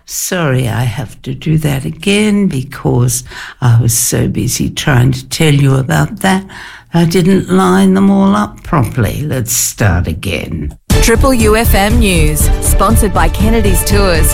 Sorry, I have to do that again because I was so busy trying to tell you about that. I didn't line them all up properly. Let's start again. Triple UFM News, sponsored by Kennedy's Tours.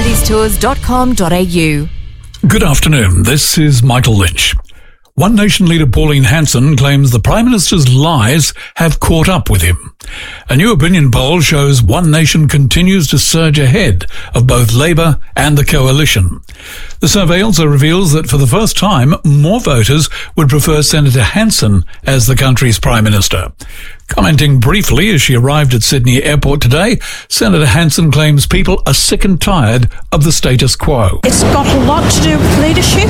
kennedystours.com.au. Good afternoon, this is Michael Lynch. One Nation leader Pauline Hanson claims the Prime Minister's lies have caught up with him. A new opinion poll shows One Nation continues to surge ahead of both Labour and the coalition. The survey also reveals that for the first time, more voters would prefer Senator Hanson as the country's Prime Minister. Commenting briefly as she arrived at Sydney Airport today, Senator Hanson claims people are sick and tired of the status quo. It's got a lot to do with leadership,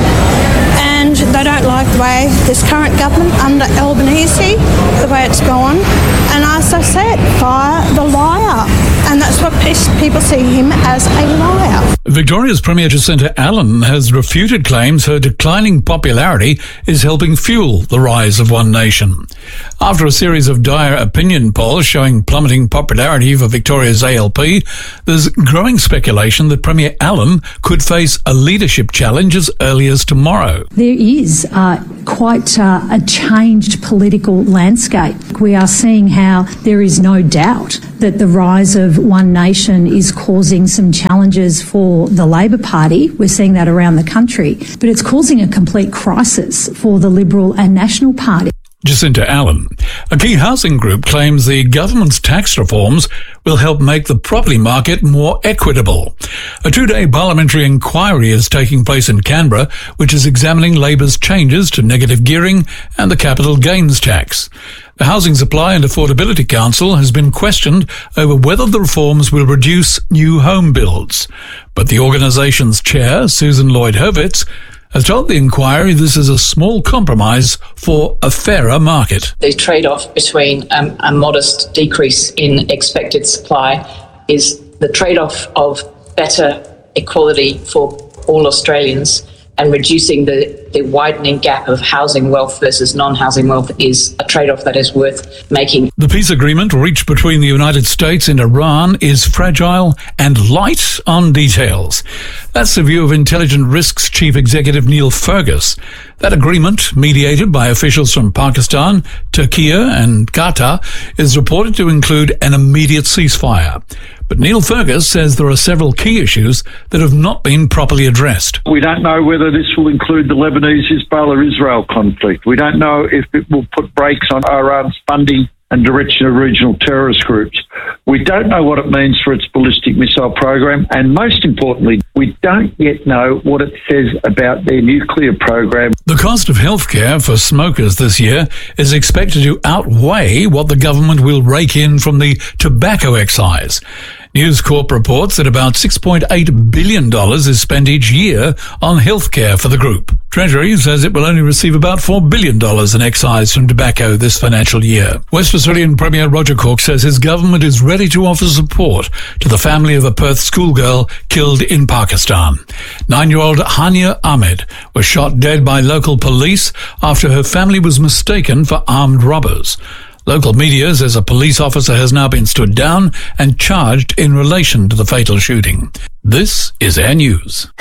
and they don't like the way this current government under Albanese, the way it's gone. And as I said, fire the liar. And that's what people see him as, a liar. Victoria's Premier Jacinta Allan has refuted claims her declining popularity is helping fuel the rise of One Nation. After a series of dire opinion polls showing plummeting popularity for Victoria's ALP, there's growing speculation that Premier Allan could face a leadership challenge as early as tomorrow. There is quite a changed political landscape. We are seeing how there is no doubt that the rise of One Nation is causing some challenges for the Labor Party. We're seeing that around the country, but it's causing a complete crisis for the Liberal and National Party. Jacinta Allan. A key housing group claims the government's tax reforms will help make the property market more equitable. A 2-day parliamentary inquiry is taking place in Canberra, which is examining Labor's changes to negative gearing and the capital gains tax. The Housing Supply and Affordability Council has been questioned over whether the reforms will reduce new home builds. But the organisation's chair, Susan Lloyd-Hurwitz, has told the inquiry this is a small compromise for a fairer market. The trade-off between a modest decrease in expected supply is the trade-off of better equality for all Australians, and reducing the widening gap of housing wealth versus non-housing wealth is a trade-off that is worth making. The peace agreement reached between the United States and Iran is fragile and light on details. That's the view of Intelligent Risks Chief Executive Neil Fergus. That agreement, mediated by officials from Pakistan, Turkey and Qatar, is reported to include an immediate ceasefire. But Neil Fergus says there are several key issues that have not been properly addressed. We don't know whether this will include the Lebanese-Hezbollah-Israel conflict. We don't know if it will put brakes on Iran's funding and direction of regional terrorist groups. We don't know what it means for its ballistic missile program. And most importantly, we don't yet know what it says about their nuclear program. The cost of healthcare for smokers this year is expected to outweigh what the government will rake in from the tobacco excise. News Corp reports that about $6.8 billion is spent each year on healthcare for the group. Treasury says it will only receive about $4 billion in excise from tobacco this financial year. West Australian Premier Roger Cook says his government is ready to offer support to the family of a Perth schoolgirl killed in Pakistan. 9-year-old Hania Ahmed was shot dead by local police after her family was mistaken for armed robbers. Local media says a police officer has now been stood down and charged in relation to the fatal shooting. This is Air News.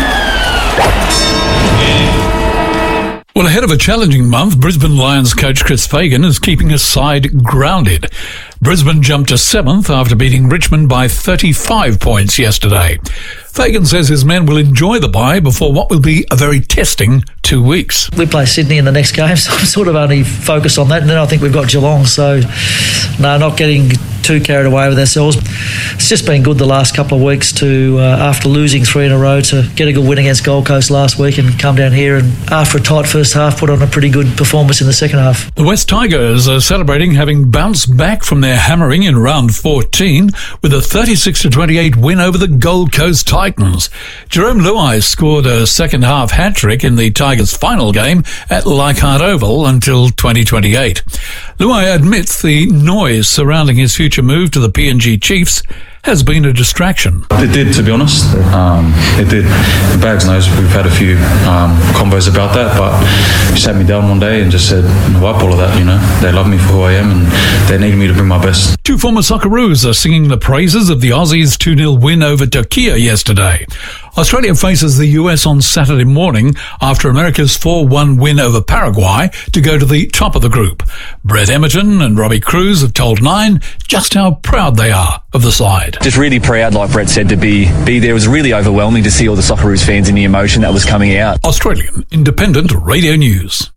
Well, ahead of a challenging month, Brisbane Lions coach Chris Fagan is keeping his side grounded. Brisbane jumped to 7th after beating Richmond by 35 points yesterday. Fagan says his men will enjoy the bye before what will be a very testing 2 weeks. We play Sydney in the next game, so I'm sort of only focused on that. And then I think we've got Geelong, so no, not getting too carried away with ourselves. It's just been good the last couple of weeks to, after losing 3 in a row, to get a good win against Gold Coast last week and come down here and, after a tight first half, put on a pretty good performance in the second half. The West Tigers are celebrating having bounced back from their hammering in round 14 with a 36-28 win over the Gold Coast Titans. Jerome Luai scored a second-half hat-trick in the Tigers' final game at Leichhardt Oval until 2028. Luai admits the noise surrounding his future move to the PNG Chiefs has been a distraction. It did, to be honest. It did. Bags knows we've had a few convos about that, but he sat me down one day and just said, wipe all of that, They love me for who I am and they need me to bring my best. Two former Socceroos are singing the praises of the Aussies' 2-0 win over Turkey yesterday. Australia faces the US on Saturday morning after America's 4-1 win over Paraguay to go to the top of the group. Brett Emerton and Robbie Cruz have told Nine just how proud they are of the side. Just really proud, like Brett said, to be there. It was really overwhelming to see all the Socceroos fans and the emotion that was coming out. Australian Independent Radio News.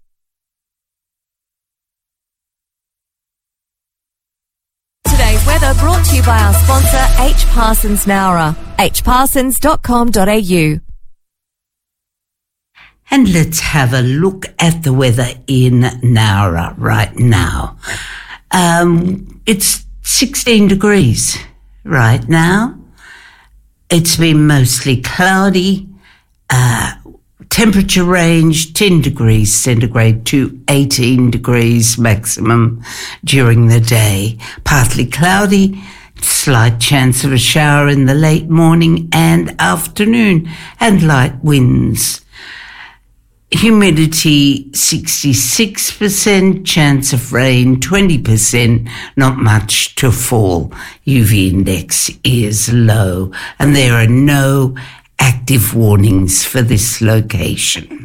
Today's weather brought to you by our sponsor, H. Parsons Nowra. hparsons.com.au. And let's have a look at the weather in Nowra right now. It's 16 degrees right now. It's been mostly cloudy. Temperature range 10 degrees centigrade to 18 degrees maximum during the day. Partly cloudy, slight chance of a shower in the late morning and afternoon, and light winds. Humidity 66%, chance of rain 20%, not much to fall. UV index is low, and there are no active warnings for this location.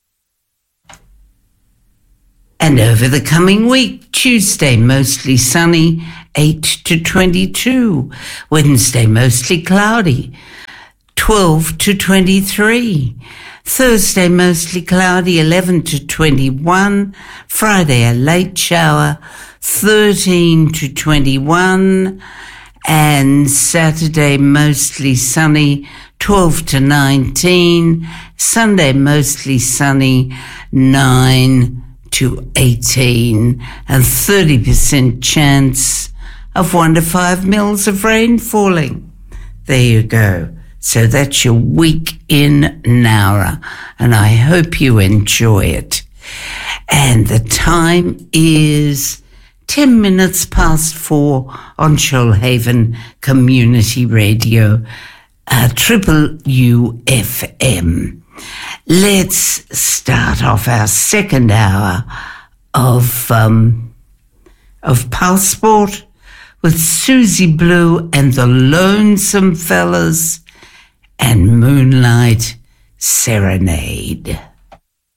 And over the coming week, Tuesday mostly sunny, 8 to 22. Wednesday mostly cloudy, 12 to 23. Thursday mostly cloudy, 11 to 21. Friday a late shower, 13 to 21. And Saturday mostly sunny, 12 to 19. Sunday mostly sunny, 9 to 18. And 30% chance of 1 to 5 mils of rain falling. There you go. So that's your week in Nowra, and I hope you enjoy it. And the time is 10 minutes past 4 on Shoalhaven Community Radio, Triple UFM. Let's start off our second hour of Passport with Susie Blue and the Lonesome Fellas and Moonlight Serenade.